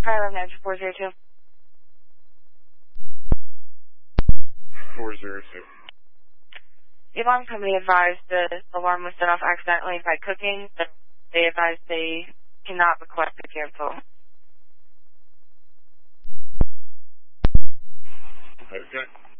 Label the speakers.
Speaker 1: Prior Manager 402.
Speaker 2: 402.
Speaker 1: The alarm company advised the alarm was set off accidentally by cooking, but they advised they cannot request a cancel.
Speaker 2: Okay.